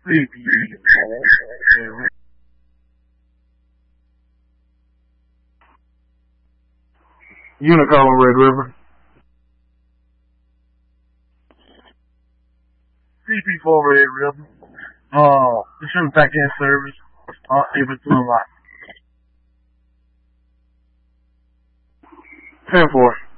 Unicolor Red River. CP4 Red River. Insurance back end service. Able to unlock. 10-4.